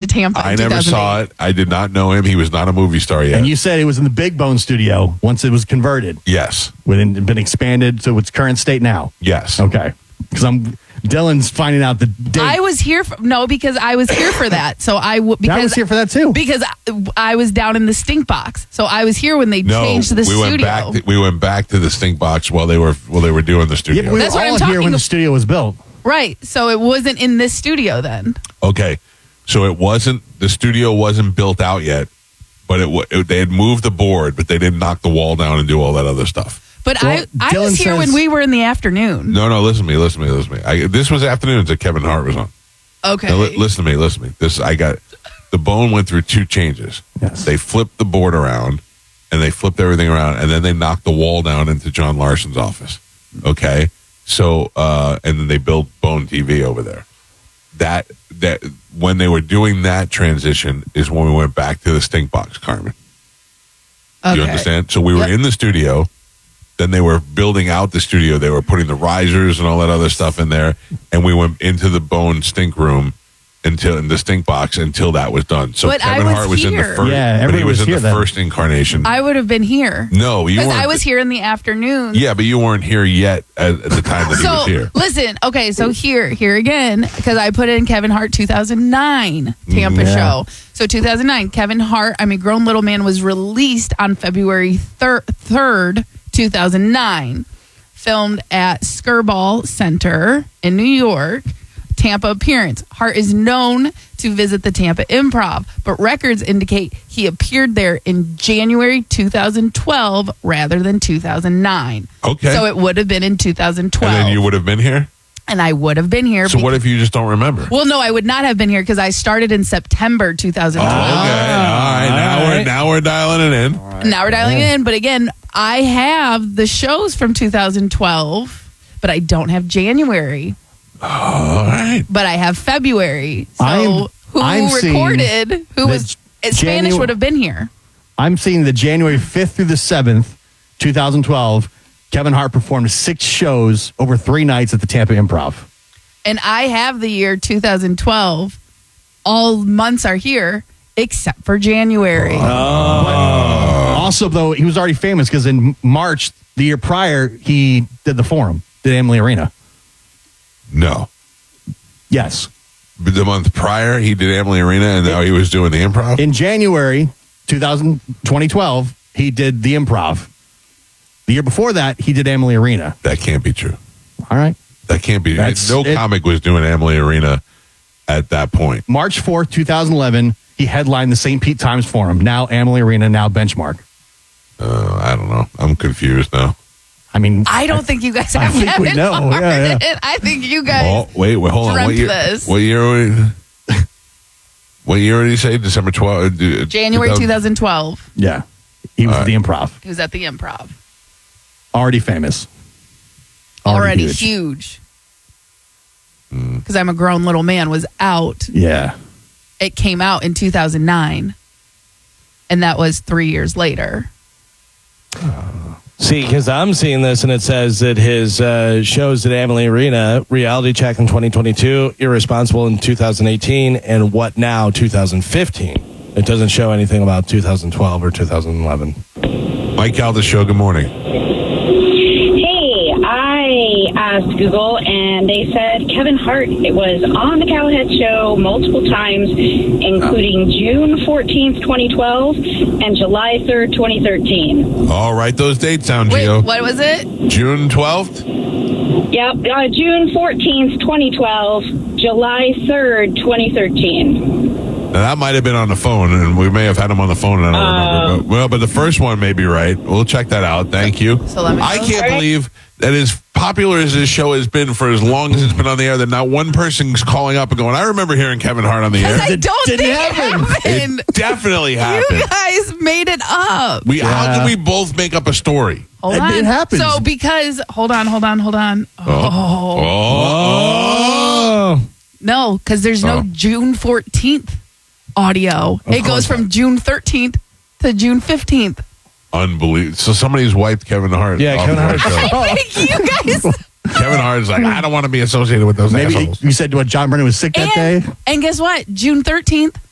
Tampa. I never saw it. I did not know him. He was not a movie star yet. And you said it was in the Big Bone studio once it was converted. Yes. Been expanded to its current state now. Yes. Okay. Because Dylan's finding out the date. I was here because I was here for that. So I was here for that too. Because I was down in the stink box. So I was here when they changed the studio. We went back to the stink box while they were doing the studio. Yeah, but we That's were what I'm all talking here when the studio was built. Right. So it wasn't in this studio then. Okay. So the studio wasn't built out yet, but they had moved the board, but they didn't knock the wall down and do all that other stuff. But Well, I was here when we were in the afternoon. No, listen to me. This was afternoons that Kevin Hart was on. Okay. Now, listen to me. The Bone went through 2 changes. Yes. They flipped the board around, and they flipped everything around, and then they knocked the wall down into John Larson's office. Okay? So, and then they built Bone TV over there. That when they were doing that transition is when we went back to the stink box, Carmen. Okay. You understand? So we were in the studio. Then they were building out the studio. They were putting the risers and all that other stuff in there. And we went into the Bone stink room in the stink box until that was done. So But Kevin Hart was in the here. first. Yeah, but he was in everybody was the here first incarnation. I would have been here. No, you Because weren't. I was here in the afternoon. Yeah, but you weren't here yet at the time that he was here. Listen, okay, so here again, because I put in Kevin Hart 2009 Tampa show. So 2009, Kevin Hart, Grown Little Man was released on February 3rd, 2009. Filmed at Skirball Center in New York. Tampa appearance. Hart is known to visit the Tampa Improv, but records indicate he appeared there in January 2012 rather than 2009. Okay. So it would have been in 2012. And then you would have been here? And I would have been here. So what if you just don't remember? Well, no, I would not have been here because I started in September 2012. Okay. All right. Now we're dialing it in. Now we're dialing it in. But again, I have the shows from 2012, but I don't have January. All right. But I have February. So I'm recorded? Who was Spanish would have been here. I'm seeing the January 5th through the 7th, 2012. Kevin Hart performed 6 shows over 3 nights at the Tampa Improv. And I have the year 2012. All months are here except for January. Also, though, he was already famous because in March, the year prior, he did the Forum, did Amalie Arena. No. Yes. But the month prior, he did Amalie Arena, and now he was doing the Improv? In January 2012, he did the Improv. The year before that, he did Amalie Arena. That can't be true. All right. That can't be. Comic was doing Amalie Arena at that point. March 4th, 2011, he headlined the St. Pete Times Forum, now Amalie Arena, now Benchmark. I don't know. I'm confused now. I don't think you guys have think we Kevin know. Hart. Yeah. I think you guys. Oh, wait, hold on. dreamt What year? this. What year did he say? December 12th? January 2012. Yeah. He was at the Improv. He was at the Improv. Already famous. Already huge. Because I'm a Grown Little Man was out. Yeah. It came out in 2009. And that was 3 years later. See, because I'm seeing this and it says that his shows at Amalie Arena, Reality Check in 2022, Irresponsible in 2018, and What Now 2015. It doesn't show anything about 2012 or 2011. Mike Calda Show, good morning. Hey, I asked Google and they said Kevin Hart was on the Cowhead Show multiple times, including June 14th, 2012 and July 3rd, 2013. All right, those dates down, Gio. Wait, what was it? June 12th? Yep, June 14th, 2012, July 3rd, 2013. Now, that might have been on the phone, and we may have had him on the phone, and I don't remember. But the first one may be right. We'll check that out. Thank you. So let me I know. can't believe that as popular as this show has been for as long as it's been on the air, that not one person's calling up and going, I remember hearing Kevin Hart on the air. I don't think it happened. It definitely happened. You guys made it up. How did we both make up a story? Hold It on. happens. So because hold on. Oh. No, because there's no June 14th audio. It goes from June 13th to June 15th. Unbelievable. So somebody's wiped Kevin Hart. Yeah, off Kevin the Hart. show. Thank you guys. Kevin Hart's like, I don't want to be associated with those Maybe assholes. you said what John Brennan was sick that day? And guess what? June 13th,